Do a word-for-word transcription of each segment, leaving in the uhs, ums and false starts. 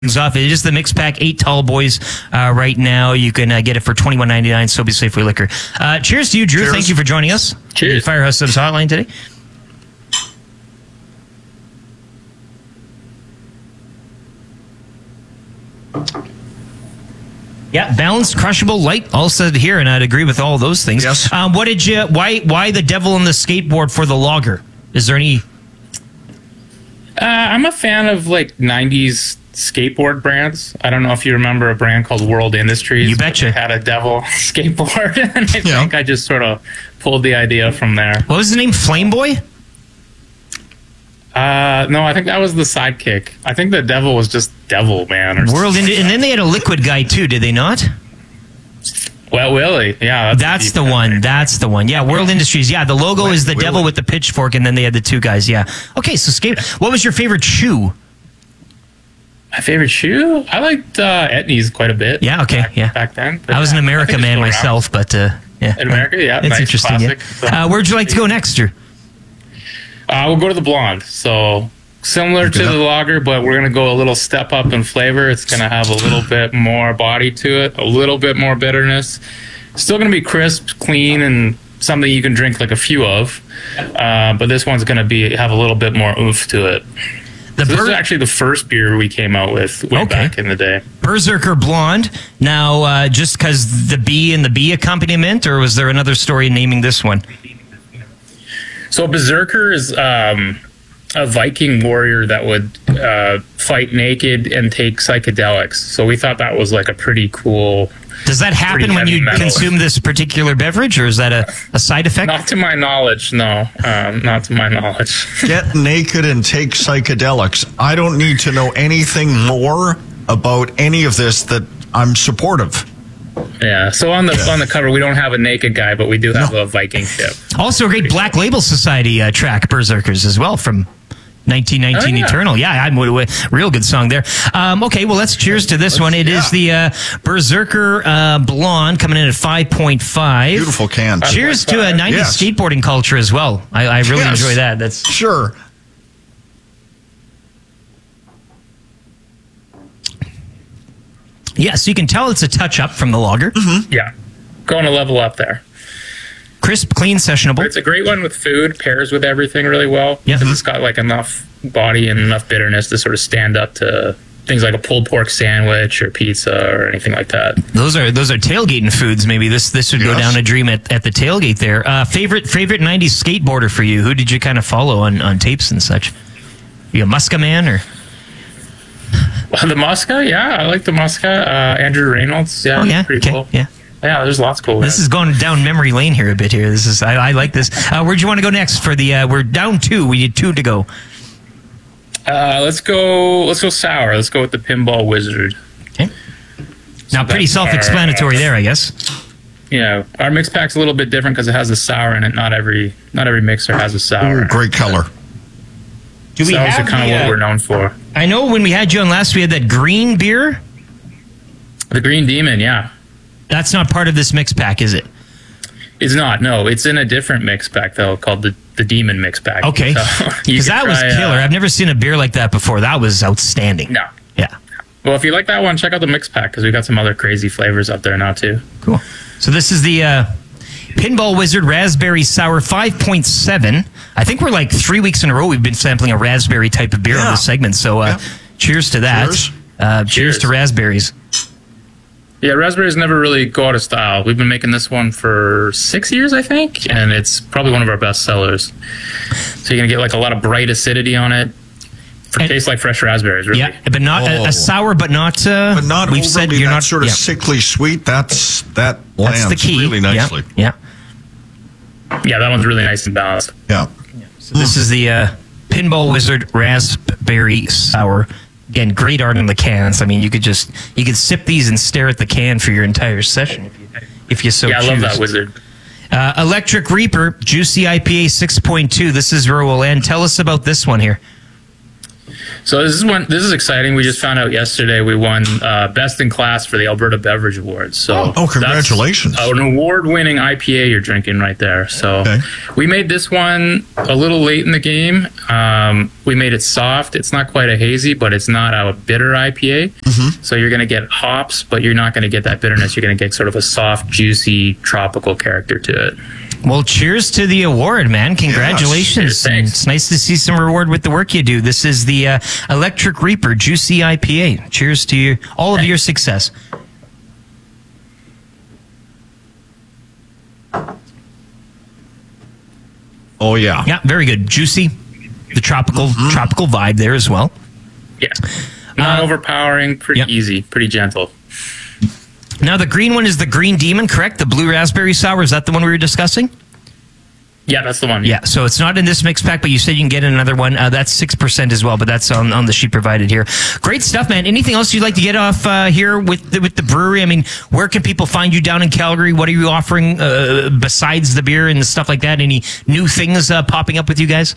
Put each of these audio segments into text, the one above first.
off. It is the mix pack, eight tall boys uh, right now. You can uh, get it for twenty-one ninety-nine. So be Safeway Liquor. Uh, cheers to you, Drew. Cheers. Thank you for joining us. Cheers. Firehouse Subs Hotline today. Yeah, balanced, crushable, light. All said here, and I'd agree with all those things. Yes. Um, what did you? Why? Why the devil in the skateboard for the lager? Is there any? Uh, I'm a fan of like nineties skateboard brands. I don't know if you remember a brand called World Industries. You betcha. It had a devil skateboard, and I Yeah. think I just sort of pulled the idea from there. What was the name? Flame Boy. Uh, no, I think that was the sidekick. I think the devil was just Devil Man or World, something. Indi- and then they had a liquid guy too. Did they not? Well, Willie, yeah, that's, That's deep the cut one. right That's the one. Yeah, World Industries. Yeah, the logo is the Willie. devil with the pitchfork, and then they had the two guys. Yeah. Okay, so skate. What was your favorite shoe? My favorite shoe? I liked uh, Etnies quite a bit. Yeah, okay, back, yeah. Back then. But I was yeah, an I America think it's man still around. myself, but uh, yeah. In America, yeah, It's nice, interesting. classic. Yeah. So- Uh, where'd you like to go next, Drew? Uh, we'll go to the blonde. So similar to up. the lager, but we're gonna go a little step up in flavor. It's gonna have a little bit more body to it, a little bit more bitterness. Still gonna be crisp, clean, and something you can drink like a few of. Uh, but this one's gonna be have a little bit more oomph to it. The So this is Ber- actually the first beer we came out with way Okay. back in the day. Berserker Blonde. Now, uh, just because the B and the B accompaniment, or was there another story naming this one? So Berserker is um, a Viking warrior that would uh, fight naked and take psychedelics. So we thought that was like a pretty cool. Does that happen Pretty when you heavy metal. consume this particular beverage, or is that a, a side effect? Not to my knowledge, no. Um, not to my knowledge. Get naked and take psychedelics. I don't need to know anything more about any of this that I'm supportive. Yeah. So on the on the cover, we don't have a naked guy, but we do have a Viking ship. Also, a great Black Label Society uh, track, Berserkers, as well, from nineteen nineteen Oh, yeah. Eternal. Yeah, I'm w- w- real good song there. Um, okay, well, let's cheers to this one. It is the uh, Berserker uh, Blonde coming in at five point five. Beautiful can. Cheers to a nineties Yes. skateboarding culture as well. I, I really Yes. enjoy that. That's Sure. yeah. So you can tell it's a touch up from the lager. Yeah. Going to level up there. Crisp, clean, sessionable. It's a great one with food. Pairs with everything really well. Yeah. 'Cause It's got like enough body and enough bitterness to sort of stand up to things like a pulled pork sandwich or pizza or anything like that. Those are those are tailgating foods. Maybe this this would go Yes. down a dream at, at the tailgate there. Uh, favorite favorite nineties skateboarder for you? Who did you kind of follow on, on tapes and such? You a Muska man or? Well, the Muska, yeah, I like the Muska. Uh, Andrew Reynolds, yeah, Oh yeah, pretty okay, cool. yeah. Yeah, there's lots of cool. This guys. is going down memory lane here a bit. Here, this is I, I like this. Uh, where'd you want to go next for the? Uh, we're down two. We need two to go. Uh, let's go. Let's go sour. Let's go with the Pinball Wizard. Okay. Now, pretty that's our, self-explanatory uh, there, I guess. Yeah, our mix pack's a little bit different because it has a sour in it. Not every not every mixer has a sour. Ooh, great color. Do we Sours have are kind of the, what uh, we're known for. I know when we had you on last, we had that green beer. The Green Demon, yeah. That's not part of this mix pack, is it? It's not. No, it's in a different mix pack though, called the the Demon mix pack. Okay. So, you Because can that was try, killer. uh, I've never seen a beer like that before. That was outstanding. no. Yeah. Well, if you like that one, check out the mix pack because we got some other crazy flavors up there now too. Cool. So this is the uh, Pinball Wizard Raspberry Sour five point seven. I think we're like three weeks in a row we've been sampling a raspberry type of beer on Yeah. this segment. So uh, Yeah. cheers to that. Cheers. Uh, cheers. Cheers. to raspberries. Yeah, raspberries never really go out of style. We've been making this one for six years, I think, and it's probably one of our best sellers. So you're gonna get like a lot of bright acidity on it. For And- tastes like fresh raspberries, really. Yeah, but not a, Oh. a sour, but not. Uh, But not we've overly said you're that not sort of yeah, sickly sweet. That's that lands That's the key. really Yeah, nicely. Yeah. Yeah, that one's really nice and balanced. Yeah. So this is the uh, Pinball Wizard Raspberry Sour. Again, great art on the cans. I mean, you could just you could sip these and stare at the can for your entire session if you if you so Yeah, I choose. love that wizard. Uh, Electric Reaper, Juicy I P A six point two. This is where we'll end. Tell us about this one here. So this is one. This is exciting. We just found out yesterday we won uh, best in class for the Alberta Beverage Awards. So Oh, congratulations. that's an award-winning I P A you're drinking right there. So Okay. we made this one a little late in the game. Um, we made it soft. It's not quite a hazy, but it's not a bitter I P A. Mm-hmm. So you're going to get hops, but you're not going to get that bitterness. You're going to get sort of a soft, juicy, tropical character to it. Well, cheers to the award, man. Congratulations. Cheers, thanks. And it's nice to see some reward with the work you do. This is the uh, Electric Reaper Juicy I P A. Cheers to you, all of your success. Oh, yeah. Yeah, very good. Juicy. The tropical Mm-hmm. tropical vibe there as well. Yeah. Not Uh, overpowering, pretty yep. easy, pretty gentle. Now, the green one is the Green Demon, correct? The blue raspberry sour. Is that the one we were discussing? Yeah, that's the one. Yeah, so it's not in this mix pack, but you said you can get another one. Uh, that's six percent as well, but that's on, on the sheet provided here. Great stuff, man. Anything else you'd like to get off uh, here with the, with the brewery? I mean, where can people find you down in Calgary? What are you offering uh, besides the beer and the stuff like that? Any new things uh, popping up with you guys?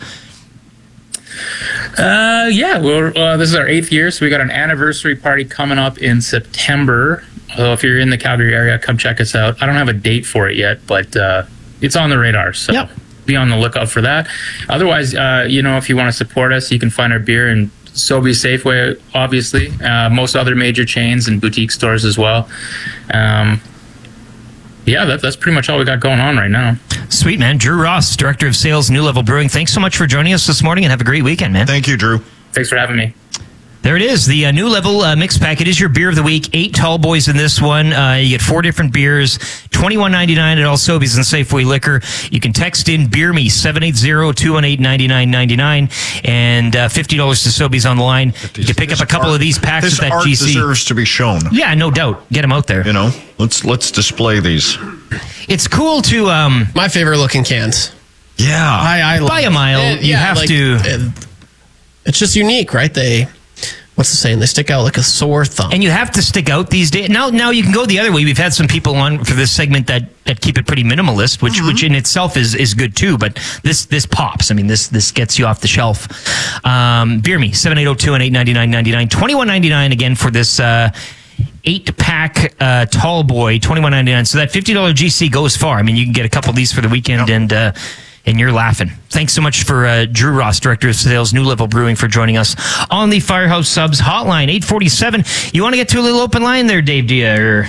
Uh, yeah, we're, uh, this is our eighth year, so we got an anniversary party coming up in September. So if you're in the Calgary area, come check us out. I don't have a date for it yet, but uh, it's on the radar, so Yep. be on the lookout for that. Otherwise, uh, you know, if you want to support us, you can find our beer in Sobe Safeway, obviously, uh, most other major chains and boutique stores as well. Um, yeah, that, that's pretty much all we got going on right now. Sweet, man. Drew Ross, Director of Sales, New Level Brewing. Thanks so much for joining us this morning, and have a great weekend, man. Thank you, Drew. Thanks for having me. There it is, the uh, New Level uh, mix pack. It is your beer of the week. Eight tall boys in this one. Uh, you get four different beers. twenty-one ninety-nine at all Sobeys and Safeway Liquor. You can text in Beer Me seven eight zero, two one eight, nine nine nine nine and uh, fifty dollars to Sobeys on the line. You can pick up a couple art, of these packs This at that art G C. deserves to be shown. Yeah, no doubt. Get them out there. You know, let's let's display these. It's cool to um, My favorite looking cans. Yeah. I, I love by a mile. it. You Yeah, have like, to. it- it's just unique, right? They, what's the saying? They stick out like a sore thumb. And you have to stick out these days. Now, now you can go the other way. We've had some people on for this segment that, that keep it pretty minimalist, which which in itself is, is good too. But this this pops. I mean, this this gets you off the shelf. Um, Beer Me seven eight zero two one eight nine nine nine nine twenty-one ninety-nine again for this. Uh, Eight pack uh, tall boy, twenty one ninety nine. So that fifty dollar G C goes far. I mean, you can get a couple of these for the weekend, and uh, and you're laughing. Thanks so much for uh, Drew Ross, Director of Sales, New Level Brewing, for joining us on the Firehouse Subs hotline, eight forty-seven. You want to get to a little open line there, Dave? Do you? Or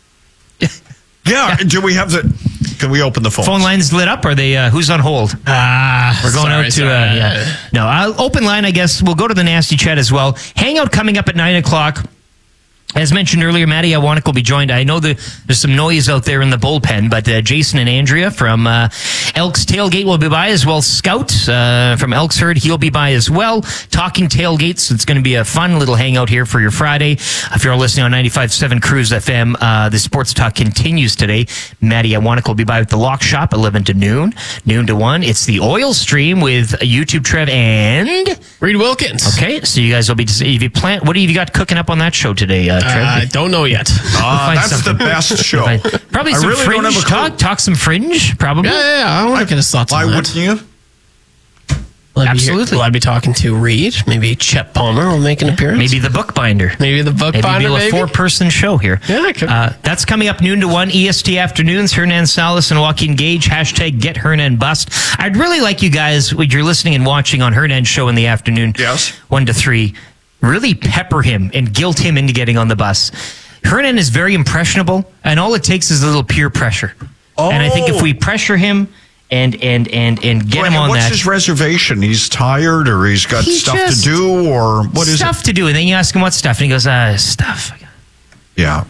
Yeah. Do we have the? Can we open the phone? phone lines lit up? Are they? Uh, who's on hold? Ah, We're going sorry, out to sorry. uh, yeah. No, uh, open line. I guess we'll go to the nasty chat as well. Hangout coming up at nine o'clock. As mentioned earlier, Matty Iwanek will be joined. I know the, there's some noise out there in the bullpen, but uh, Jason and Andrea from uh, Elks Tailgate will be by, as well. Scout uh, from Elks Herd, he'll be by as well. Talking tailgates. It's going to be a fun little hangout here for your Friday. If you're listening on ninety-five point seven Cruise F M, uh, the sports talk continues today. Matty Iwanek will be by with the Lock Shop, eleven to noon, noon to one. It's the Oil Stream with YouTube Trev and... Reed Wilkins. Okay, so you guys will be... If you plan, what do you got cooking up on that show today, uh, Trev? I don't know yet. Ah, find that's something. the best show. Probably I some really don't fringe have a clue. talk. Talk some fringe, probably. Yeah, yeah, yeah. I want to get his thoughts Why on that. wouldn't you? Will I be Absolutely. here- Will I be talking to Reed? Maybe Chet Palmer will make an appearance. Maybe the bookbinder. Maybe the Maybe bookbinder. it'll be a Maybe. four-person show here. Yeah, it could. Uh, that's coming up noon to one, E S T Afternoons. Hernan Salas and Joaquin Gage. Hashtag Get Hernan Bust. I'd really like you guys, when you're listening and watching on Hernan's show in the afternoon, Yes. one to three, really pepper him and guilt him into getting on the bus. Hernan is very impressionable, and all it takes is a little peer pressure. And I think if Oh. we pressure him and and and and get Wait, him on what's that, his reservation? He's tired, or he's got He stuff just- to do, or what is stuff it? to do, and then you ask him what stuff, and he goes, "Uh, stuff." Yeah.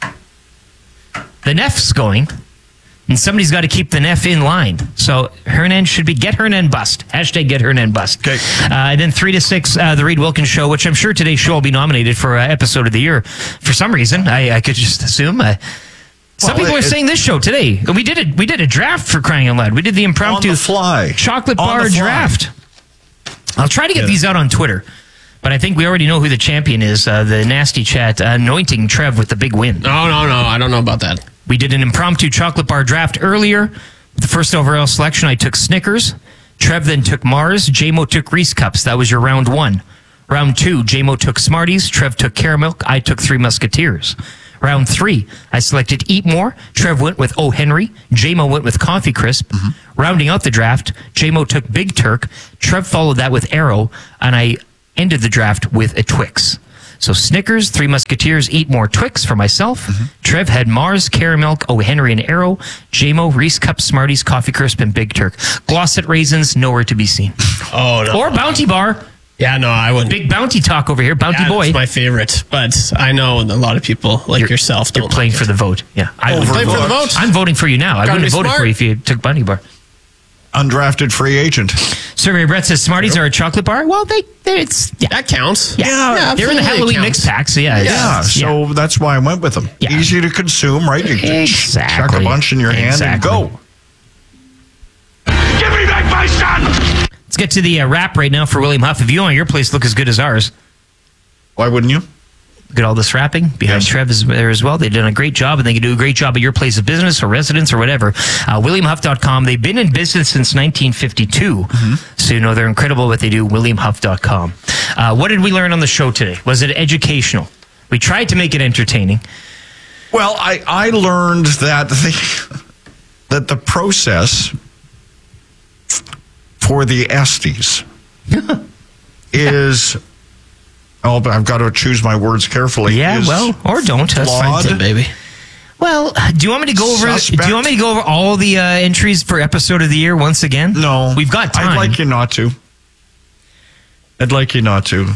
The Neff's going, and somebody's got to keep the Neff in line. So Hernan should be get Hernan bust. Hashtag get Hernan bust. Okay. Uh, and then three to six, uh, the Reed Wilkins show, which I'm sure today's show will be nominated for uh, episode of the year for some reason. I, I could just assume. Uh, some Well, people are it- saying this show today. We did it. We did a draft for crying out loud. We did the impromptu On the fly. chocolate On bar the fly. draft. I'll try to get Yeah. these out on Twitter. But I think we already know who the champion is. Uh, the Nasty Chat uh, anointing Trev with the big win. No, no, no. I don't know about that. We did an impromptu chocolate bar draft earlier. The first overall selection, I took Snickers. Trev then took Mars. J-Mo took Reese Cups. That was your round one. Round two, J-Mo took Smarties, Trev took Caramilk, I took Three Musketeers. Round three, I selected Eat More, Trev went with O. Henry, J-Mo went with Coffee Crisp. Mm-hmm. Rounding out the draft, J-Mo took Big Turk, Trev followed that with Arrow, and I ended the draft with a Twix. So Snickers, Three Musketeers, Eat More, Twix for myself. Mm-hmm. Trev had Mars, Caramilk, O. Henry, and Arrow. J-Mo, Reese Cup, Smarties, Coffee Crisp, and Big Turk. Glosset raisins, nowhere to be seen. Oh, no. Or Bounty Bar. Yeah, no, I wouldn't. Big Bounty talk over here. Bounty yeah, Boy. That's my favorite. But I know a lot of people like You're- yourself don't You're playing like for it. the vote. Yeah. I would Playing for the Overlooked. vote. I'm voting for you now. I Gotta wouldn't have be voted smart. for you if you took Bounty Bar. Undrafted free agent. Survey Brett says Smarties are a chocolate bar. Well, they, they it's yeah. That counts. Yeah, Yeah, they're in the absolutely it Halloween counts. mix pack. So yeah, it's- Yeah, so that's why I went with them. Yeah. Easy to consume, right? You just chuck Exactly. a bunch in your hand Exactly. and go. Give me back my son! Let's get to the uh, wrap right now for William Huff. If you want your place to look as good as ours, Why wouldn't you? look at all this wrapping behind Yes. Trev is there as well. They've done a great job, and they can do a great job at your place of business or residence or whatever. Uh, William Huff dot com. They've been in business since nineteen fifty-two, Mm-hmm. so you know they're incredible what they do. William Huff dot com. Uh, what did we learn on the show today? Was it educational? We tried to make it entertaining. Well, I, I learned that the, that the process for the Estes is... Oh, but I've got to choose my words carefully. Yeah, is well, or don't. That's fine flawed. too, baby. Well, do you want me to go over? Suspect. Do you want me to go over all the uh, entries for episode of the year once again? No. we've got time. I'd like you not to. I'd like you not to.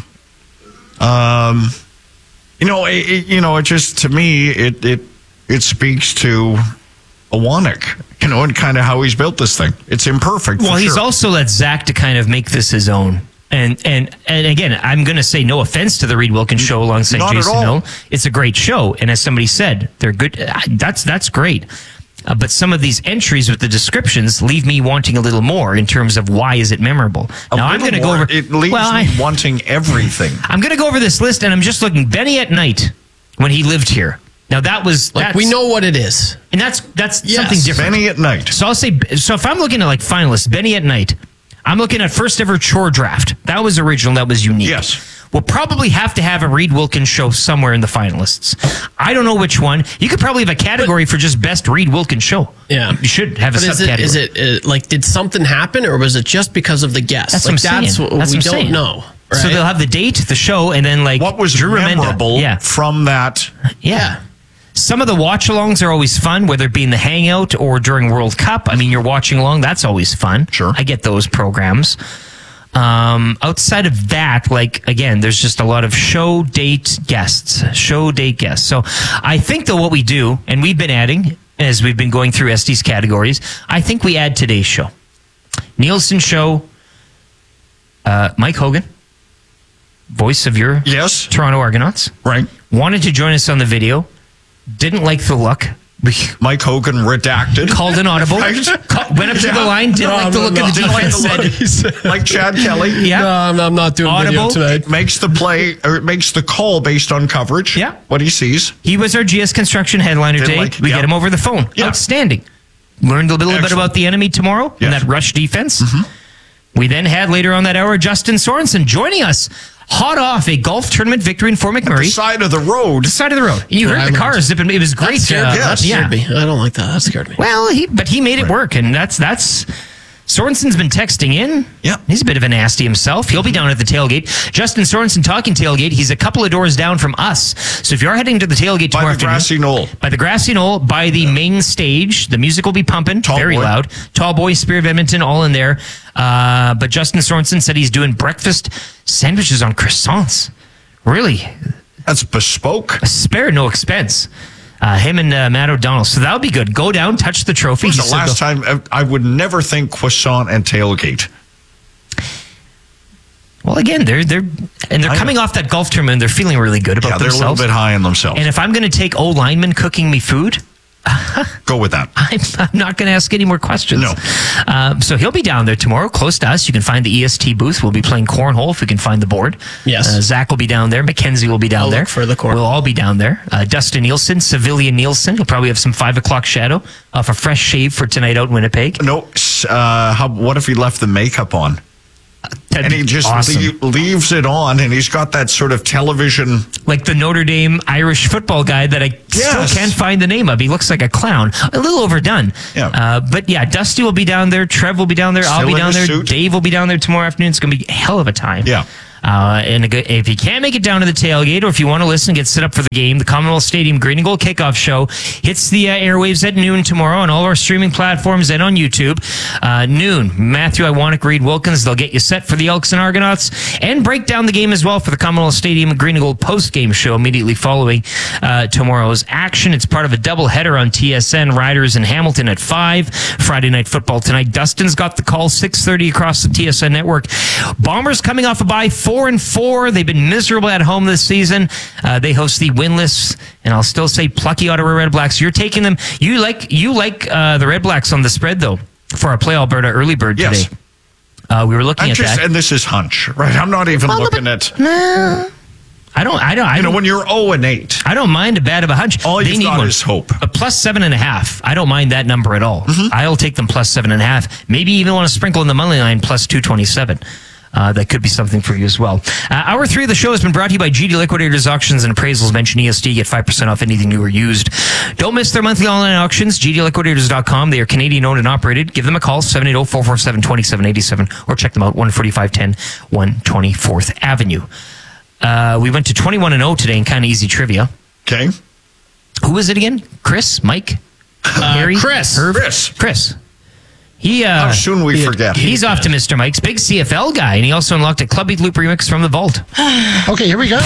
Um, you know, it, it- you know, it just, to me, it it it speaks to Awanek, you know, and kind of how he's built this thing. It's imperfect. Well, for he's sure. also let Zach to kind of make this his own. And and and again, I'm going to say no offense to the Reed Wilkins show alongside Not at Jason all. Hill. It's a great show, and as somebody said, they're good. uh, That's that's great. Uh, but some of these entries with the descriptions leave me wanting a little more in terms of why is it memorable. A now I'm little going to go more, over. It leaves well, me I, wanting everything. I'm going to go over this list, and I'm just looking. Benny at Night when he lived here. Now that was Like that's, we know what it is. and that's that's Yes. something different. Benny at night. So I'll say, so if I'm looking at like finalists, Benny at Night, I'm looking at first ever chore draft. That was original. That was unique. Yes. We'll probably have to have a Reed Wilkins show somewhere in the finalists. I don't know which one. You could probably have a category for just best Reed Wilkins show. Yeah. You should have a But is it, subcategory. is it uh, like, did something happen or was it just because of the guests? That's like, what I'm that's saying. what That's we what I'm don't saying. know. So right? they'll have the date, the show, and then like What was Drew Remenda. memorable Yeah. from that? Yeah. Some of the watch-alongs are always fun, whether it be in the Hangout or during World Cup. I mean, you're watching along. That's always fun. Sure. I get those programs. Um, outside of that, like, again, there's just a lot of show date guests, show date guests. So I think that what we do, and we've been adding as we've been going through Estes categories, I think we add today's show. Nielsen show, uh, Mike Hogan, voice of your Yes. Toronto Argonauts, Right. wanted to join us on the video, didn't like the look, Mike Hogan redacted. called an audible, Right. ca- went up to the line, didn't No, like the no, look no. of the Didn't like defense, the said, look. Like Chad Kelly. yeah. No, I'm, I'm not doing Audible? video tonight. Makes the play, or it makes the call based on coverage. Yeah. What he sees. He was our G S Construction headliner Didn't today. like- we yeah. get him over the phone. Yeah. Outstanding. Learned a little bit Excellent. about the enemy tomorrow and Yes. that rush defense. We then had later on that hour Justin Sorensen joining us, hot off a golf tournament victory in Fort The McMurray. side of the road. The side of the road. You heard I the car loved- zipping. It was great. That scared, uh, me. that yes. scared me. I don't like that. That scared me. Well, he but he made it work, and that's that's. Sorensen's been texting in. Yeah. He's a bit of a nasty himself. He'll be down at the tailgate. Justin Sorensen talking tailgate. He's a couple of doors down from us. So if you're heading to the tailgate By tomorrow the afternoon, grassy knoll. by the grassy knoll, by the main stage, the music will be pumping, Tall very Boy. loud. Tall Boy, Spirit of Edmonton, all in there. Uh, but Justin Sorensen said he's doing breakfast sandwiches on croissants. Really, That's bespoke. spare no expense. Uh, him and uh, Matt O'Donnell. So that'll be good. Go down, touch the trophy. It was He the said last go- time uh, I would never think croissant and tailgate. Well, again, they're they're and they're I coming know. off that golf tournament. They're feeling really good about Yeah, they're a little themselves. bit high on themselves. And if I'm going to take old lineman cooking me food, Go with that. I'm, I'm not going to ask any more questions. No. Um, so he'll be down there tomorrow, close to us. You can find the E S T booth. We'll be playing cornhole if we can find the board. Yes. Uh, Zach will be down there. Mackenzie will be down I'll there. look for the corn. We'll all be down there. Uh, Dustin Nielsen, Civilian Nielsen. He'll probably have some five o'clock shadow off a fresh shave for tonight out in Winnipeg. No, s- uh, how, what if he left the makeup on? That'd and be he just awesome. lea- leaves it on, and he's got that sort of television. Like the Notre Dame Irish football guy that I Yes. still can't find the name of. He looks like a clown. A little overdone. Yeah. Uh, but yeah, Dusty will be down there. Trev will be down there. I'll Still be in down the there. suit. Dave will be down there tomorrow afternoon. It's going to be a hell of a time. Yeah. Uh, and a good, if you can't make it down to the tailgate, or if you want to listen, get set up for the game, the Commonwealth Stadium Green and Gold Kickoff Show hits the uh, airwaves at noon tomorrow on all our streaming platforms and on YouTube. Uh, noon, Matthew Iwanek, Reed Wilkins, they'll get you set for the Elks and Argonauts and break down the game as well for the Commonwealth Stadium Green and Gold post-game show immediately following uh, tomorrow's action. It's part of a doubleheader on T S N, Riders in Hamilton at five, Friday Night Football tonight. Dustin's got the call, six thirty across the T S N network. Bombers coming off a bye, four and four. They've been miserable at home this season. Uh, they host the winless, and I'll still say plucky Ottawa Red Blacks. You're taking them. You like you like uh, the Red Blacks on the spread though for our Play Alberta early bird Yes. today. Uh, we were looking I'm at just, that. and this is hunch, right? I'm not even looking at. I don't. I don't. I You know, don't. when you're oh and eight, I don't mind a bad of a hunch. all They you've need got one. is hope. A plus seven and a half. I don't mind that number at all. I'll take them plus seven and a half. Maybe even want to sprinkle in the money line plus two twenty-seven. Uh, that could be something for you as well. Uh, hour three of the show has been brought to you by G D Liquidators Auctions and Appraisals. Mention E S D, get five percent off anything new or used. Don't miss their monthly online auctions, G D liquidators dot com. They are Canadian owned and operated. Give them a call, seven eight zero, four four seven, two seven eight seven, or check them out, one forty-five ten, one twenty-fourth Avenue. Uh, we went to twenty-one and oh today in kind of easy trivia. Okay. Who was it again? Chris? Mike? Harry? Chris. Herb? Chris. Chris. He, uh, How soon we forget. he's off to Mister Mike's, big C F L guy, and he also unlocked a Club Beat Loop remix from the vault. Okay, here we go.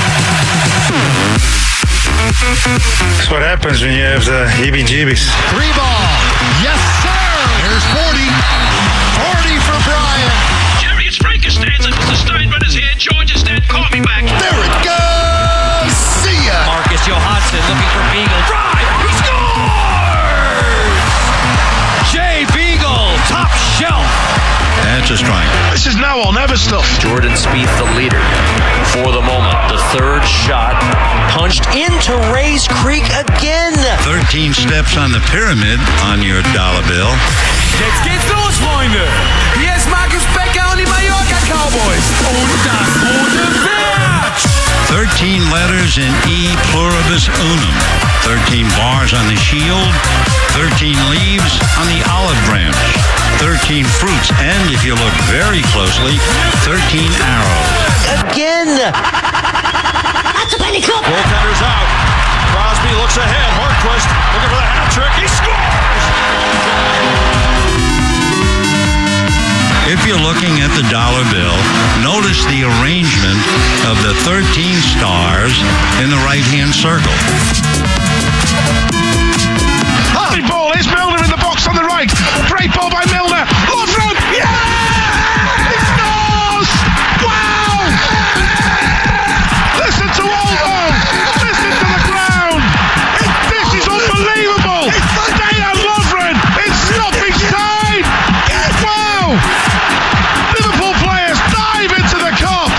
That's what happens when you have the heebie-jeebies. Three ball. Yes, sir. Here's forty. forty for Brian. Jerry, it's Frank Costanza. Mister Steinbrenner's here. George is dead. Call me back. There it goes. See ya. Marcus Johansson looking for Beagle. Drive. He scores! Jay Beagle, top shelf. That's a strike. This is now or never stuff. Jordan Spieth, the leader for the moment. The third shot punched into Rays Creek again. thirteen steps on the pyramid on your dollar bill. Jetzt geht's los, Freunde. Hier ist Markus Becker und die Mallorca Cowboys. Und das rote Pferd. thirteen letters in E pluribus unum. thirteen bars on the shield. thirteen leaves on the olive branch. thirteen fruits. And if you look very closely, thirteen arrows. Again. Goaltender's out. Crosby looks ahead. Hornquist looking for the hat trick. He scores! If you're looking at the dollar bill, notice the arrangement of the thirteen stars in the right-hand circle. High ball. Here's Milner in the box on the right. Great ball by Milner. Lovren. Yeah! He scores! Wow! Listen to Olmo. Listen to the ground. It, this is unbelievable. Stay on Lovren. It's stoppage time. Wow! Liverpool players dive into the cup.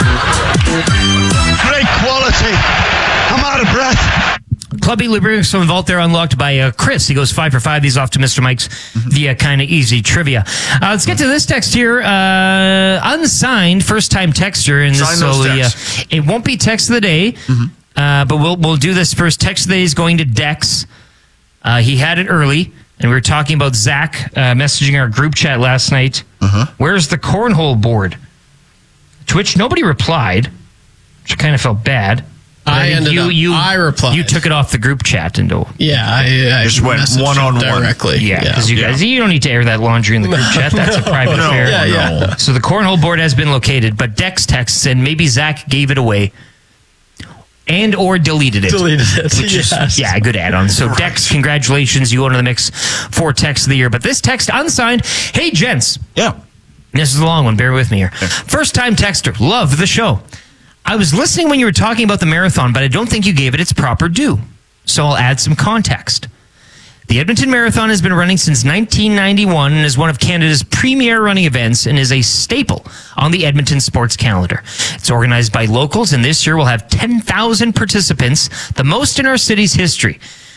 Great quality. I'm out of breath. Club Beat Loop remix from the vault there, unlocked by uh, Chris. He goes five for five. He's off to Mister Mike's via kind of easy trivia. Uh, let's get to this text here. Uh, unsigned, first time texter. And this Sign those will, uh, texts. it won't be text of the day, uh, but we'll we'll do this first. Text of the day is going to Dex. Uh, he had it early, and we were talking about Zach uh, messaging our group chat last night. Where's the cornhole board? To which nobody replied, which I kind of felt bad. But I think ended you, up- you, I replied. You took it off the group chat and oh, Yeah, I, I Just went messaged him one-on-one. directly. yeah, because you guys, you don't need to air that laundry in the group chat. That's a private No, affair. Yeah, yeah. So the cornhole board has been located, but Dex texts and maybe Zach gave it away and or deleted it. Deleted it. Which is, Yes. yeah, a good add-on. So Dex, congratulations, you go into the mix for text of the year. But this text unsigned. Hey, gents. Yeah. This is a long one. Bear with me here. First time texter. Love the show. I was listening when you were talking about the marathon, but I don't think you gave it its proper due. So I'll add some context. The Edmonton Marathon has been running since nineteen ninety-one and is one of Canada's premier running events and is a staple on the Edmonton sports calendar. It's organized by locals, and this year will have ten thousand participants, the most in our city's history.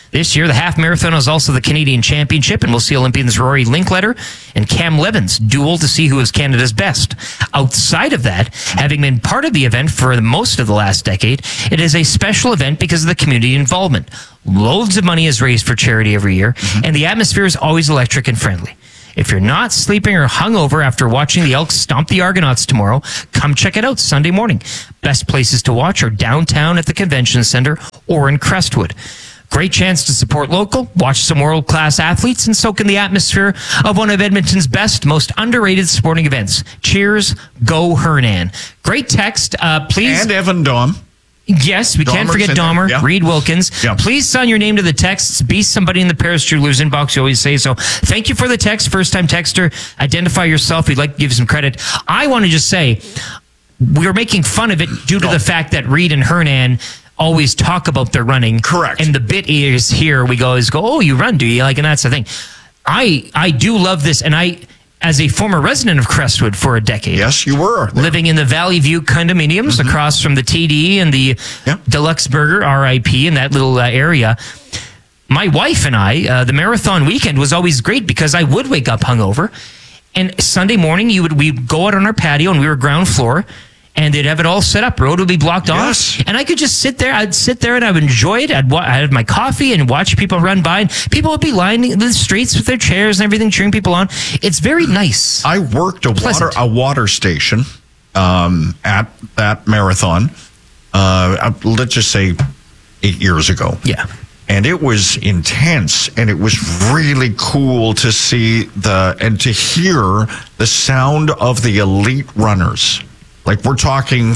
This year, the half marathon is also the Canadian Championship, and we'll see Olympians Rory Linkletter and Cam Levins duel to see who is Canada's best. Outside of that, having been part of the event for the most of the last decade, it is a special event because of the community involvement. Loads of money is raised for charity every year, mm-hmm. and the atmosphere is always electric and friendly. If you're not sleeping or hungover after watching the Elks stomp the Argonauts tomorrow, come check it out Sunday morning. Best places to watch are downtown at the Convention Center or in Crestwood. Great chance to support local, watch some world-class athletes, and soak in the atmosphere of one of Edmonton's best, most underrated sporting events. Cheers, go Hernan. Great text. Uh, please. And Evan Dom. Yes, we can't Dahmer's forget in there. Dahmer, Yeah. Reed Wilkins. Yeah. Please sign your name to the texts. Be somebody in the Paris Jewelers inbox. You always say so. Thank you for the text. First-time texter. Identify yourself. We'd like to give you some credit. I want to just say we were making fun of it due to No. the fact that Reed and Hernan always talk about their running. Correct. And the bit is here. We go, is go, oh, you run, do you? Like, and that's the thing. I I do love this, and I, as a former resident of Crestwood for a decade. Yes, you were. Living in the Valley View condominiums Mm-hmm. across from the T D and the Yeah. Deluxe Burger, R I P, in that little uh, area. My wife and I, uh, the marathon weekend was always great because I would wake up hungover. And Sunday morning, you would we'd go out on our patio, and we were ground floor, and they'd have it all set up. Road would be blocked Yes. off. And I could just sit there. I'd sit there and I would enjoy it. I'd, wa- I'd have my coffee and watch people run by. And people would be lining the streets with their chairs and everything, cheering people on. It's very nice. I worked a water Pleasant. a water station um, at that marathon. Uh, let's just say eight years ago. Yeah. And it was intense, and it was really cool to see the and to hear the sound of the elite runners. Like, we're talking,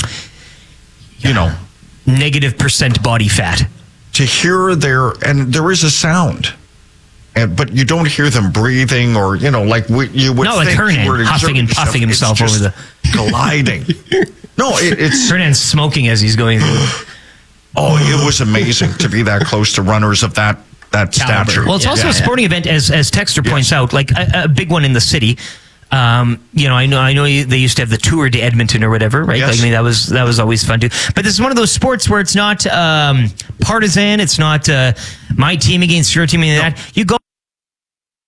you know, Negative percent body fat. to hear their, and there is a sound, and but you don't hear them breathing or, you know, like we, you would Not like think Hernan you were huffing and exerting puffing yourself. himself It's over just gliding. No, it, it's Hernan's smoking as he's going through. oh, it was amazing to be that close to runners of that that Caliber. stature. Well, it's also Yeah. a sporting event, as as Texter points out, like a, a big one in the city. Um, you know, I know, I know they used to have the Tour de Edmonton or whatever, right? Yes. Like, I mean, that was that was always fun too. But this is one of those sports where it's not um, partisan. It's not uh, my team against your team. And that you go.